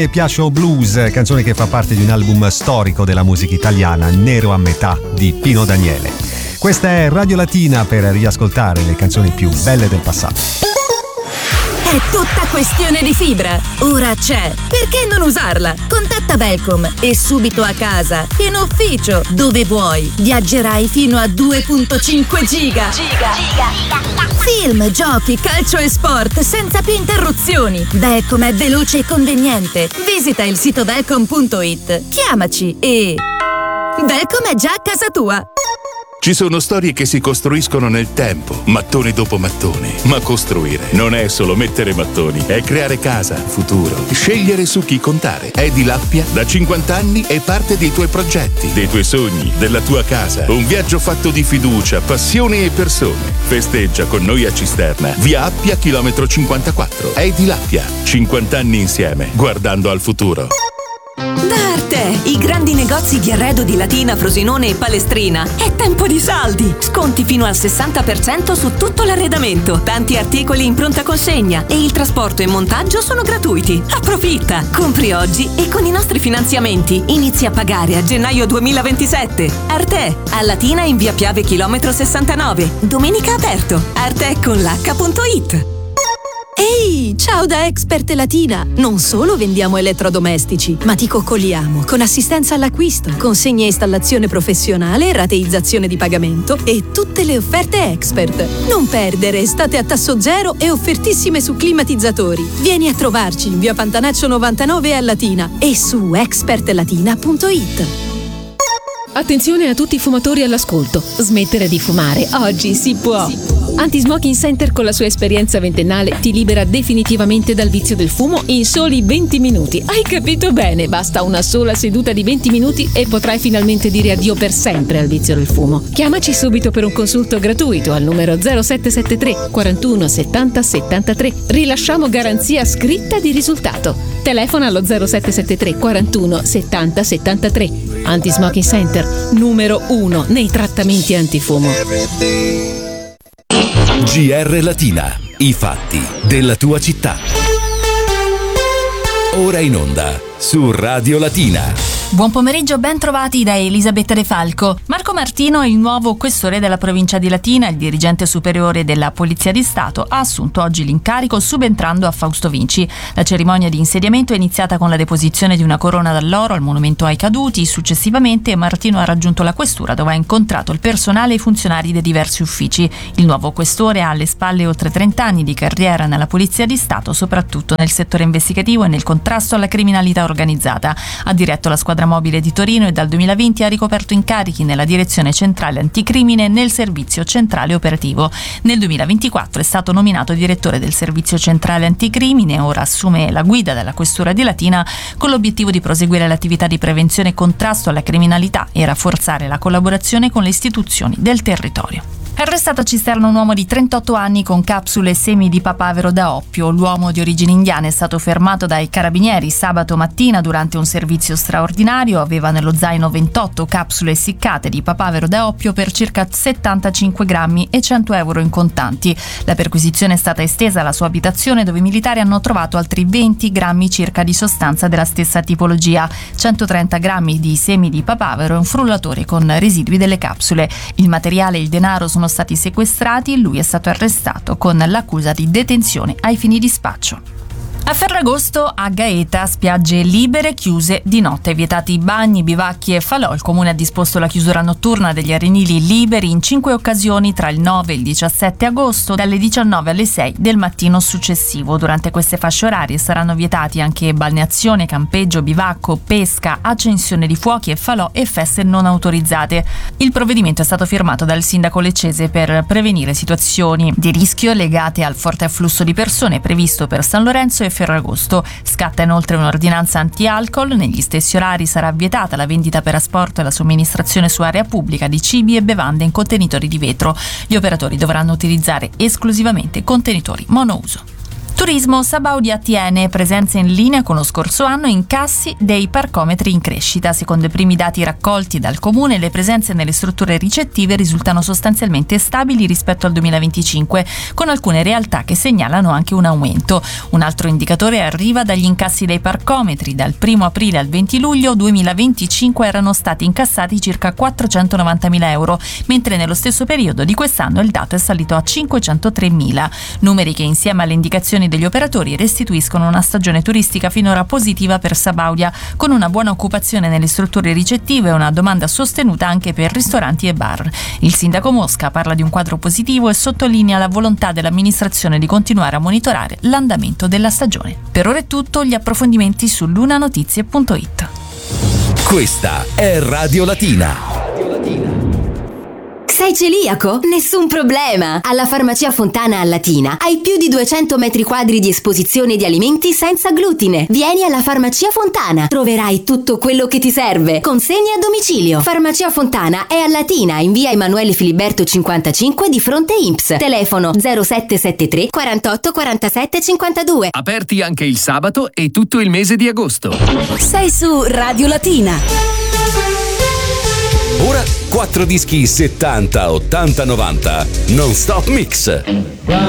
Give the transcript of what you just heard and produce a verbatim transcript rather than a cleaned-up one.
E Piascio Blues, canzone che fa parte di un album storico della musica italiana, Nero a metà, di Pino Daniele. Questa è Radio Latina per riascoltare le canzoni più belle del passato. È tutta questione di fibra. Ora c'è. Perché non usarla? Contatta Velcom e subito a casa, in ufficio, dove vuoi. Viaggerai fino a due virgola cinque giga. Giga. Giga. Film, giochi, calcio e sport senza più interruzioni. Velcom è veloce e conveniente. Visita il sito velcom punto it. Chiamaci e Velcom è già a casa tua. Ci sono storie che si costruiscono nel tempo, mattone dopo mattone. Ma costruire non è solo mettere mattoni, è creare casa, futuro, scegliere su chi contare. Edilappia da cinquanta anni è parte dei tuoi progetti, dei tuoi sogni, della tua casa. Un viaggio fatto di fiducia, passione e persone. Festeggia con noi a Cisterna, via Appia, chilometro cinquantaquattro. Edilappia, cinquanta anni insieme, guardando al futuro. Da Arte, i grandi negozi di arredo di Latina, Frosinone e Palestrina. È tempo di saldi! Sconti fino al sessanta per cento su tutto l'arredamento, tanti articoli in pronta consegna e il trasporto e montaggio sono gratuiti. Approfitta! Compri oggi e con i nostri finanziamenti inizi a pagare a gennaio duemilaventisette. Arte, a Latina in via Piave chilometro sessantanove. Domenica aperto. arte con l'H punto it. Ehi, ciao da Expert Latina! Non solo vendiamo elettrodomestici, ma ti coccoliamo con assistenza all'acquisto, consegne e installazione professionale, rateizzazione di pagamento e tutte le offerte Expert. Non perdere estate a tasso zero e offertissime su climatizzatori. Vieni a trovarci in via Pantanaccio novantanove a Latina e su expert latina punto it. Attenzione a tutti i fumatori all'ascolto. Smettere di fumare oggi si può. Anti-Smoking Center con la sua esperienza ventennale ti libera definitivamente dal vizio del fumo in soli venti minuti. Hai capito bene? Basta una sola seduta di venti minuti e potrai finalmente dire addio per sempre al vizio del fumo. Chiamaci subito per un consulto gratuito al numero zero sette sette tre quarantuno settanta settantatré. Rilasciamo garanzia scritta di risultato. Telefona allo zero sette sette tre quarantuno settanta settantatré. Anti-Smoking Center, numero uno nei trattamenti antifumo. G R Latina, i fatti della tua città. Ora in onda su Radio Latina. Buon pomeriggio, ben trovati da Elisabetta De Falco. Marco Martino è il nuovo questore della provincia di Latina. Il dirigente superiore della Polizia di Stato ha assunto oggi l'incarico subentrando a Fausto Vinci. La cerimonia di insediamento è iniziata con la deposizione di una corona d'alloro al monumento ai caduti. Successivamente Martino ha raggiunto la questura dove ha incontrato il personale e i funzionari dei diversi uffici. Il nuovo questore ha alle spalle oltre trenta anni di carriera nella Polizia di Stato, soprattutto nel settore investigativo e nel contrasto alla criminalità organizzata. Ha diretto la squadra mobile di Torino e dal duemilaventi ha ricoperto incarichi nella direzione centrale anticrimine e nel servizio centrale operativo. Nel duemilaventiquattro è stato nominato direttore del servizio centrale anticrimine e ora assume la guida della questura di Latina con l'obiettivo di proseguire l'attività di prevenzione e contrasto alla criminalità e rafforzare la collaborazione con le istituzioni del territorio. Arrestato a Cisterna un uomo di trentotto anni con capsule e semi di papavero da oppio. L'uomo di origini indiane è stato fermato dai carabinieri sabato mattina durante un servizio straordinario. Aveva nello zaino ventotto capsule essiccate di papavero da oppio per circa settantacinque grammi e cento euro in contanti. La perquisizione è stata estesa alla sua abitazione dove i militari hanno trovato altri venti grammi circa di sostanza della stessa tipologia, centotrenta grammi di semi di papavero e un frullatore con residui delle capsule. Il materiale e il denaro sono stati sequestrati e lui è stato arrestato con l'accusa di detenzione ai fini di spaccio. A Ferragosto, a Gaeta, spiagge libere chiuse di notte, vietati bagni, bivacchi e falò. Il comune ha disposto la chiusura notturna degli arenili liberi in cinque occasioni tra il nove e il diciassette agosto, dalle diciannove alle sei del mattino successivo. Durante queste fasce orarie saranno vietati anche balneazione, campeggio, bivacco, pesca, accensione di fuochi e falò e feste non autorizzate. Il provvedimento è stato firmato dal sindaco leccese per prevenire situazioni di rischio legate al forte afflusso di persone previsto per San Lorenzo e Ferragosto. Scatta inoltre un'ordinanza anti-alcol. Negli stessi orari sarà vietata la vendita per asporto e la somministrazione su area pubblica di cibi e bevande in contenitori di vetro. Gli operatori dovranno utilizzare esclusivamente contenitori monouso. Turismo, Sabaudia tiene presenza in linea con lo scorso anno, incassi dei parcometri in crescita. Secondo i primi dati raccolti dal Comune, le presenze nelle strutture ricettive risultano sostanzialmente stabili rispetto al duemilaventicinque, con alcune realtà che segnalano anche un aumento. Un altro indicatore arriva dagli incassi dei parcometri. Dal primo aprile al venti luglio duemilaventicinque erano stati incassati circa quattrocentonovantamila euro, mentre nello stesso periodo di quest'anno il dato è salito a cinquecentotremila. Numeri che insieme alle indicazioni degli operatori restituiscono una stagione turistica finora positiva per Sabaudia, con una buona occupazione nelle strutture ricettive e una domanda sostenuta anche per ristoranti e bar. Il sindaco Mosca parla di un quadro positivo e sottolinea la volontà dell'amministrazione di continuare a monitorare l'andamento della stagione. Per ora è tutto, gli approfondimenti su lunanotizie punto it. Questa è Radio Latina. Sei celiaco? Nessun problema! Alla Farmacia Fontana a Latina hai più di duecento metri quadri di esposizione di alimenti senza glutine. Vieni alla Farmacia Fontana, troverai tutto quello che ti serve. Consegna a domicilio. Farmacia Fontana è a Latina, in via Emanuele Filiberto cinquantacinque di fronte I N P S. Telefono zero sette sette tre quarantotto quarantasette cinquantadue. Aperti anche il sabato e tutto il mese di agosto. Sei su Radio Latina. Ora quattro dischi settanta, ottanta, novanta non stop mix.